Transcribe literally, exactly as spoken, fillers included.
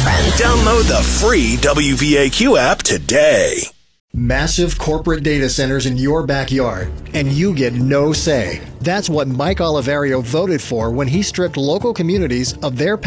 friends. Download the free W V A Q app today. Massive corporate data centers in your backyard, and you get no say. That's what Mike Oliverio voted for when he stripped local communities of their